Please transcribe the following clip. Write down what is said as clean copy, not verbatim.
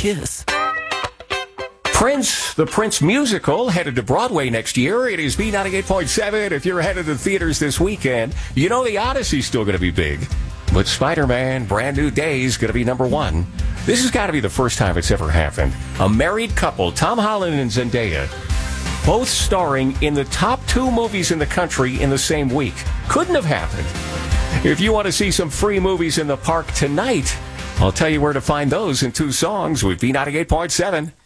kiss. Prince, the Prince musical, headed to Broadway next year. It is B98.7. If you're headed to theaters this weekend, you know the Odyssey's still going to be big. But Spider-Man Brand New Day is going to be number one. This has got to be the first time it's ever happened. A married couple, Tom Holland and Zendaya, both starring in the top 2 movies in the country in the same week. Couldn't have happened. If you want to see some free movies in the park tonight, I'll tell you where to find those in 2 songs with B98.7.